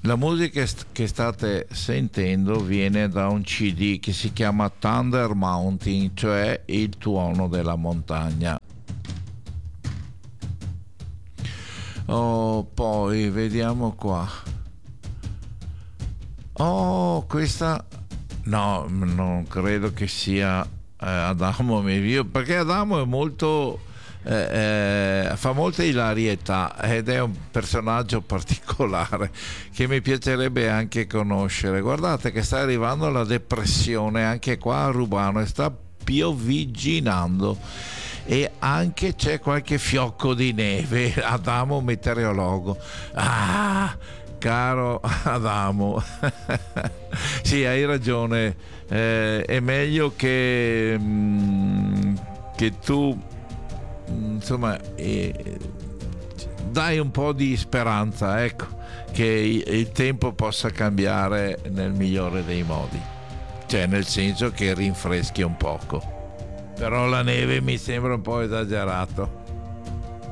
La musica che state sentendo viene da un CD che si chiama Thunder Mountain, cioè il tuono della montagna. Oh, poi vediamo qua. Oh, questa no, non credo che sia Adamo Mevio, perché Adamo è molto fa molta ilarietà ed è un personaggio particolare che mi piacerebbe anche conoscere. Guardate che sta arrivando la depressione anche qua a Rubano e sta piovigginando e anche c'è qualche fiocco di neve. Adamo meteorologo, caro Adamo. Sì, hai ragione, è meglio che tu insomma dai un po' di speranza, ecco, che il tempo possa cambiare nel migliore dei modi, cioè nel senso che rinfreschi un poco, però la neve mi sembra un po' esagerato.